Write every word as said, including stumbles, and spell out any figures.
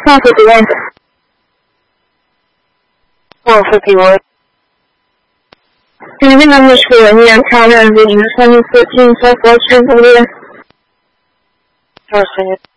four fifty-one. four fifty-one. Anything on which we are here, China and Vision twenty thirteen, so four two, Korea. Four seconds.